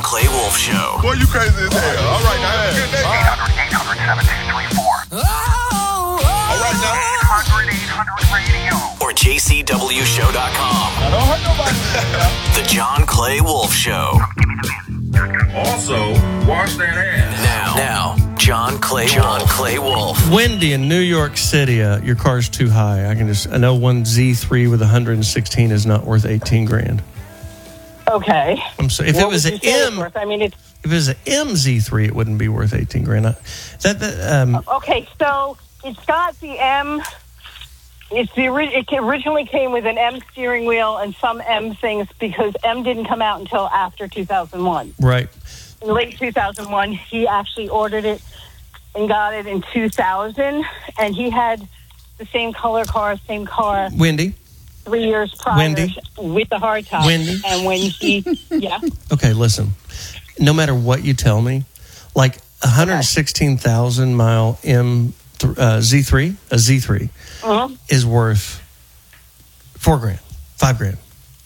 John Clay Wolf Show. Boy, you crazy as hell. All right, now have a good day. 800-800-7834. All right, now. 800-800-radio. Or jcwshow.com. I don't hurt nobody. The John Clay Wolf Show. Also, wash that ass. Now, John Clay Wolf. Wendy in New York City, your car's too high. I know one Z3 with 116 is not worth 18 grand. Okay. I'm sorry. If it was an M, if it was an MZ3, it wouldn't be worth 18 grand. Okay, so it's got the M. It originally came with an M steering wheel and some M things because M didn't come out until after 2001. Right. In late 2001, he actually ordered it and got it in 2000, and he had the same color car, same car. Wendy? 3 years prior Wendy? With the hard top. Wendy? And when he, yeah. Okay, listen. No matter what you tell me, like 116,000 mile Z3, a Z3, is worth $4 grand, $5 grand.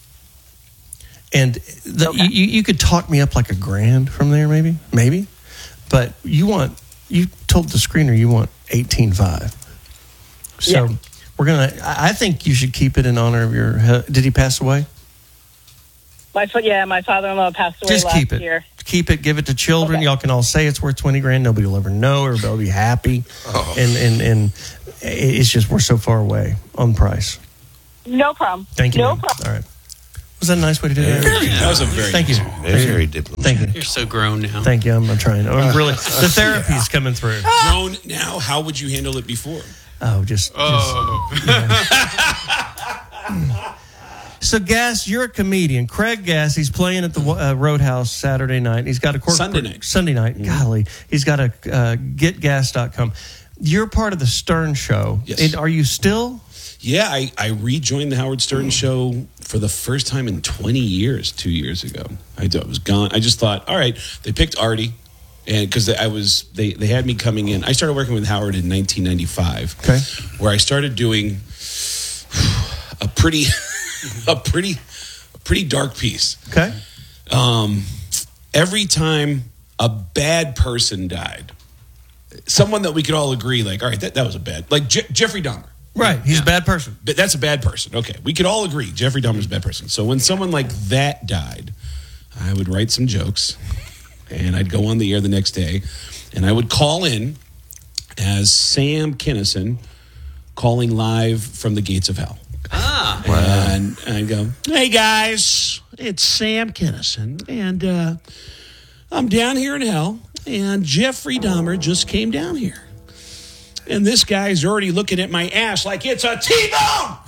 And you could talk me up like $1 grand from there, maybe. But you told the screener you want 18.5. So I think you should keep it in honor of did he pass away? My father-in-law passed away last year. Keep it, give it to children. Okay. Y'all can all say it's worth 20 grand. Nobody will ever know. Everybody will be happy. Oh. And it's just we're so far away on price. No problem. Thank you. No problem. All right. Was that a nice way to do that? That was a very Thank you. Very diplomatic. Thank you. You're so grown now. Thank you. I'm trying. I'm really. The therapy's coming through. Grown now. How would you handle it before? So, Gass, you're a comedian. Craig Gass, he's playing at the Roadhouse Saturday night. He's got a Sunday night. Mm-hmm. Golly. He's got a getgas.com. You're part of the Stern Show. Yes. And are you still? Yeah, I rejoined the Howard Stern Show for the first time in 20 years, 2 years ago. I was gone. I just thought, all right, they picked Artie. And because they had me coming in. I started working with Howard in 1995. Okay. Where I started doing a pretty dark piece. Okay. Every time a bad person died, someone that we could all agree, like, all right, that was a bad, like Jeffrey Dahmer. Right. He's a bad person. But that's a bad person. Okay. We could all agree Jeffrey Dahmer's a bad person. So when someone like that died, I would write some jokes and I'd go on the air the next day and I would call in as Sam Kinison calling live from the gates of hell. Ah. Wow. And I'd go, hey guys, it's Sam Kinison and I'm down here in hell and Jeffrey Dahmer just came down here. And this guy's already looking at my ass like it's a T-bone!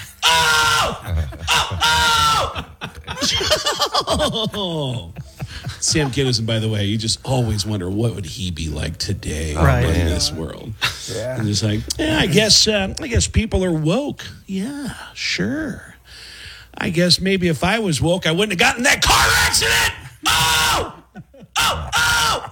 Oh! Sam Kinison, by the way, you just always wonder what would he be like today in this world. Yeah. And just like, I guess people are woke. Yeah, sure. I guess maybe if I was woke, I wouldn't have gotten that car accident. Oh!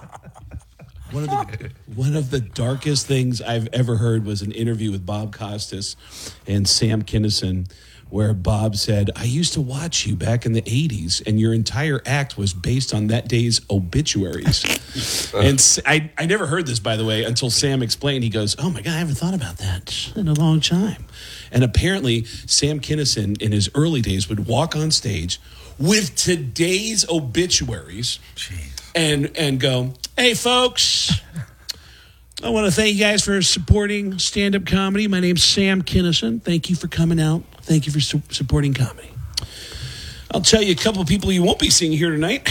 One of the darkest things I've ever heard was an interview with Bob Costas and Sam Kinison, where Bob said, I used to watch you back in the 80s, and your entire act was based on that day's obituaries. And I never heard this, by the way, until Sam explained. He goes, oh, my God, I haven't thought about that in a long time. And apparently, Sam Kinison, in his early days, would walk on stage with today's obituaries and go, hey, folks, I want to thank you guys for supporting stand-up comedy. My name's Sam Kinison. Thank you for coming out. Thank you for supporting comedy. I'll tell you a couple of people you won't be seeing here tonight.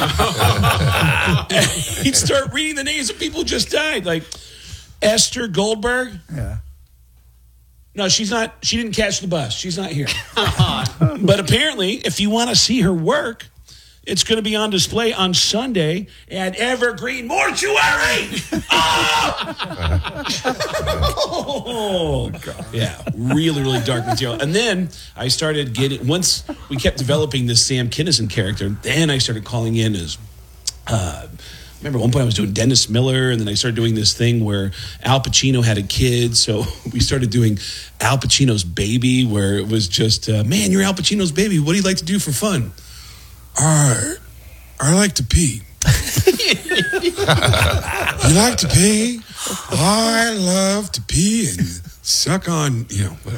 He'd start reading the names of people who just died, like Esther Goldberg. Yeah. No, she's not. She didn't catch the bus. She's not here. But apparently, if you want to see her work, it's going to be on display on Sunday at Evergreen Mortuary. Oh! Yeah, really, really dark material. And then I started getting, once we kept developing this Sam Kinison character, then I started calling in as, remember at one point I was doing Dennis Miller, and then I started doing this thing where Al Pacino had a kid, so we started doing Al Pacino's baby, where it was just, man, you're Al Pacino's baby. What do you like to do for fun? I like to pee. You like to pee? I love to pee and suck on,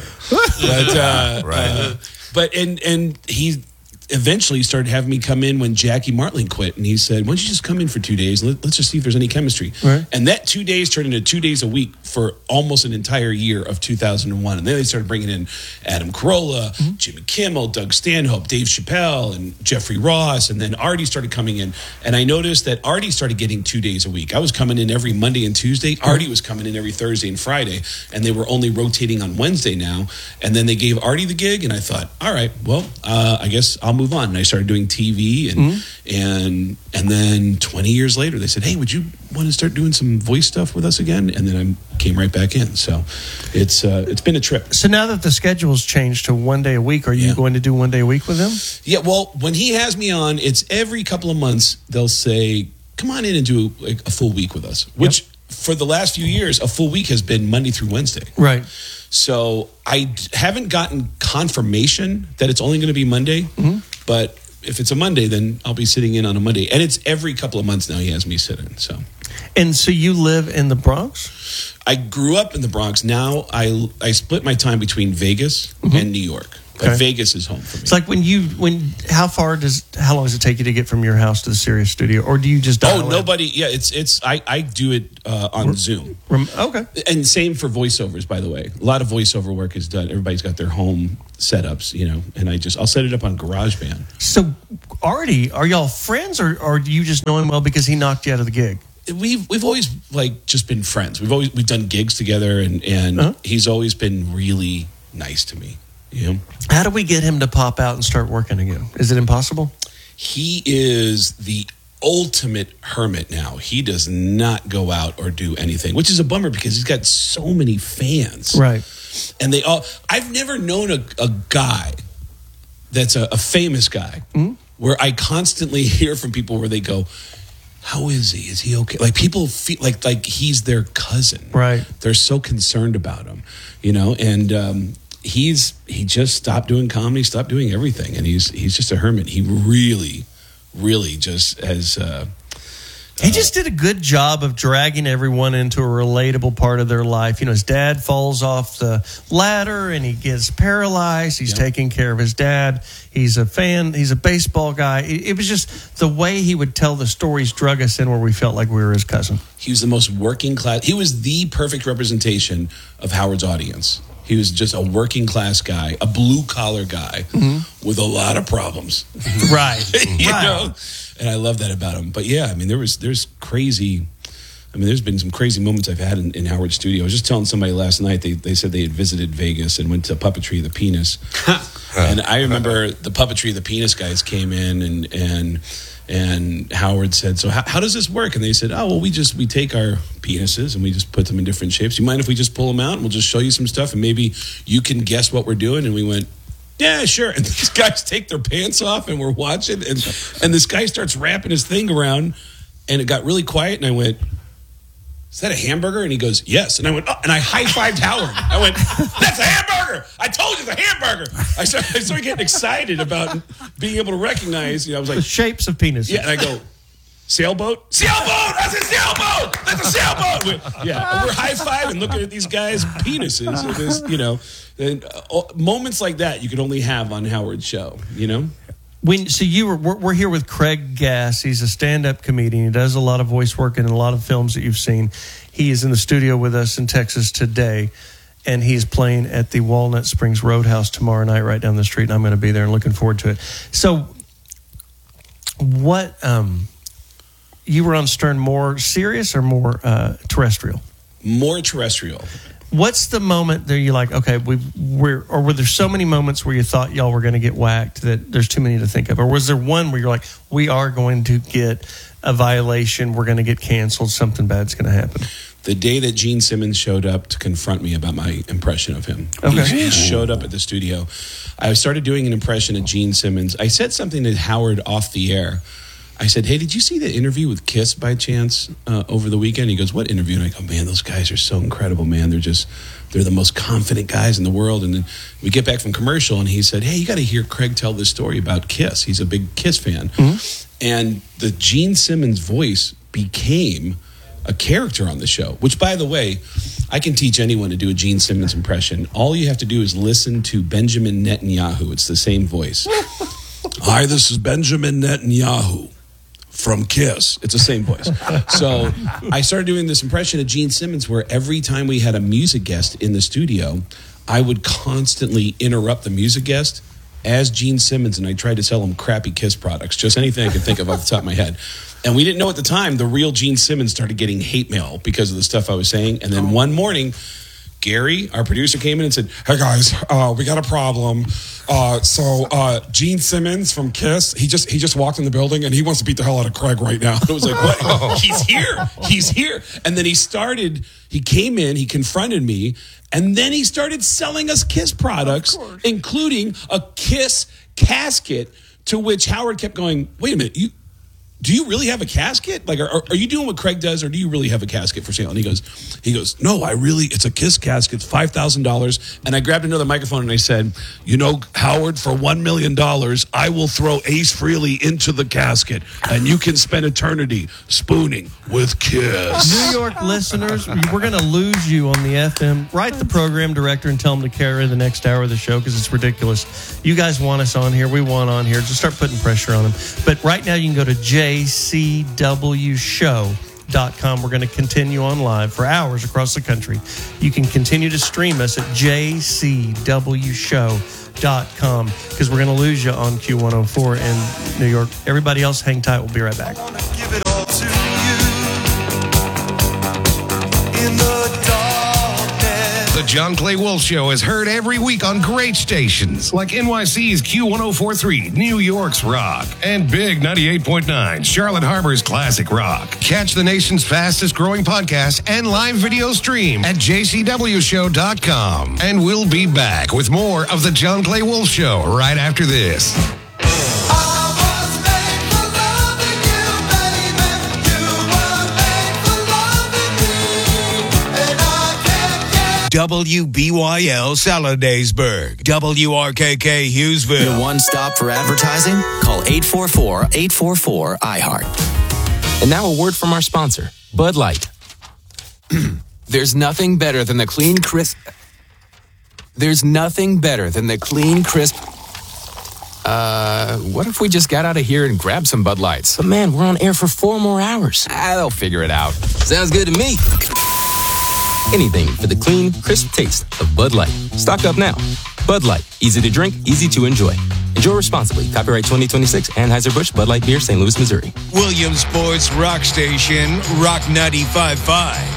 whatever. But he eventually started having me come in when Jackie Martling quit, and he said, "Why don't you just come in for 2 days? Let's just see if there's any chemistry." Right. And that 2 days turned into 2 days a week for almost an entire year of 2001. And then they started bringing in Adam Carolla, Jimmy Kimmel, Doug Stanhope, Dave Chappelle, and Jeffrey Ross, and then Artie started coming in. And I noticed that Artie started getting 2 days a week. I was coming in every Monday and Tuesday. Artie was coming in every Thursday and Friday, and they were only rotating on Wednesday now. And then they gave Artie the gig, and I thought, all right, well, I guess I'll move on. And I started doing TV, and then 20 years later, they said, "Hey, would you want to start doing some voice stuff with us again?" And then I came right back in. So it's been a trip. So now that the schedule's changed to 1 day a week, are you going to do 1 day a week with him? Yeah, well, when he has me on, it's every couple of months they'll say, "Come on in and do a full week with us," which for the last few years, a full week has been Monday through Wednesday. Right. So I haven't gotten confirmation that it's only going to be Monday, but if it's a Monday, then I'll be sitting in on a Monday. And it's every couple of months now he has me sit in. And so you live in the Bronx? I grew up in the Bronx. Now I split my time between Vegas and New York. But Vegas is home for me. It's like how long does it take you to get from your house to the Sirius studio, or do you just dial in? Nobody. Yeah, I do it on Zoom. Okay. And same for voiceovers, by the way. A lot of voiceover work is done. Everybody's got their home setups, and I'll set it up on GarageBand. So, Artie, are y'all friends, or do you just know him well because he knocked you out of the gig? We've always just been friends. We've done gigs together, and he's always been really nice to me. How do we get him to pop out and start working again? Is it impossible? He is the ultimate hermit now. He does not go out or do anything, which is a bummer because he's got so many fans. Right. And I've never known a guy that's a famous guy where I constantly hear from people where they go, "How is he? Is he okay?" Like people feel like he's their cousin. Right. They're so concerned about him, and he just stopped doing comedy, stopped doing everything, and he's just a hermit. He really, really just has. He just did a good job of dragging everyone into a relatable part of their life. His dad falls off the ladder and he gets paralyzed. He's taking care of his dad. He's a fan. He's a baseball guy. It was just the way he would tell the stories drug us in where we felt like we were his cousin. He was the most working class. He was the perfect representation of Howard's audience. He was just a working class guy, a blue collar guy with a lot of problems. Right. you know? And I love that about him. But yeah, I mean, there's been some crazy moments I've had in Howard's studio. I was just telling somebody last night, they said they had visited Vegas and went to Puppetry of the Penis. And I remember the Puppetry of the Penis guys came in and Howard said, "So how does this work?" And they said, "Oh, well, we take our penises and we just put them in different shapes. You mind if we just pull them out and we'll just show you some stuff and maybe you can guess what we're doing?" And we went, "Yeah, sure." And these guys take their pants off and we're watching and this guy starts wrapping his thing around and it got really quiet and I went, "Is that a hamburger?" And he goes, "Yes." And I went, "Oh," and I high-fived Howard. I went, "That's a hamburger! I told you it's a hamburger!" I started getting excited about being able to recognize, I was like, the shapes of penises. Yeah, and I go, "Sailboat? Sailboat! That's a sailboat! That's a sailboat!" We're high-fiving, looking at these guys' penises. And moments like that you could only have on Howard's show, We're here with Craig Gass. He's a stand-up comedian. He does a lot of voice work in a lot of films that you've seen. He is in the studio with us in Texas today, and he's playing at the Walnut Springs Roadhouse tomorrow night right down the street, and I'm going to be there and looking forward to it. So what, you were on Stern more serious or more terrestrial? More terrestrial. What's the moment that you're like, okay, were there so many moments where you thought y'all were going to get whacked that there's too many to think of? Or was there one where you're like, we are going to get a violation, we're going to get canceled, something bad's going to happen? The day that Gene Simmons showed up to confront me about my impression of him. Okay. He showed up at the studio. I started doing an impression of Gene Simmons. I said something to Howard off the air. I said, "Hey, did you see the interview with Kiss by chance over the weekend?" He goes, "What interview?" And I go, "Man, those guys are so incredible, man. They're the most confident guys in the world." And then we get back from commercial and he said, "Hey, you got to hear Craig tell this story about Kiss. He's a big Kiss fan." And the Gene Simmons voice became a character on the show, which, by the way, I can teach anyone to do a Gene Simmons impression. All you have to do is listen to Benjamin Netanyahu. It's the same voice. Hi, this is Benjamin Netanyahu from KISS. It's the same voice. So I started doing this impression of Gene Simmons where every time we had a music guest in the studio, I would constantly interrupt the music guest as Gene Simmons, and I tried to sell him crappy KISS products, just anything I could think of off the top of my head. And we didn't know at the time, the real Gene Simmons started getting hate mail because of the stuff I was saying. And then one morning, Gary, our producer, came in and said, "Hey guys, we got a problem. Gene Simmons from KISS, he just walked in the building and he wants to beat the hell out of Craig right now." It was like, what? He's here. And then he came in, he confronted me, and then he started selling us KISS products, including a KISS casket, to which Howard kept going, "Wait a minute, do you really have a casket? Like, are you doing what Craig does, or do you really have a casket for sale?" And he goes, "No, it's a KISS casket, it's $5,000. And I grabbed another microphone and I said, "Howard, for $1 million, I will throw Ace Frehley into the casket, and you can spend eternity spooning with KISS." New York listeners, we're going to lose you on the FM. Write the program director and tell them to carry the next hour of the show because it's ridiculous. You guys want us on here. We want on here. Just start putting pressure on them. But right now you can go to jcwshow.com. We're going to continue on live for hours across the country. You can continue to stream us at jcwshow.com because we're going to lose you on Q104 in New York. Everybody else, hang tight. We'll be right back. The John Clay Wolf Show is heard every week on great stations like NYC's Q1043, New York's Rock, and Big 98.9, Charlotte Harbor's Classic Rock. Catch the nation's fastest growing podcast and live video stream at jcwshow.com. And we'll be back with more of The John Clay Wolf Show right after this. WBYL Saladaysburg, WRKK Hughesville. Your one stop for advertising? Call 844-844-iHeart. And now a word from our sponsor, Bud Light. There's nothing better than the clean, crisp... what if we just got out of here and grabbed some Bud Lights? But man, we're on air for 4 more hours. They'll figure it out. Sounds good to me. Anything for the clean, crisp taste of Bud Light. Stock up now. Bud Light. Easy to drink, easy to enjoy. Enjoy responsibly. Copyright 2026, Anheuser-Busch, Bud Light Beer, St. Louis, Missouri. Williamsport's Rock Station, Rock 95.5.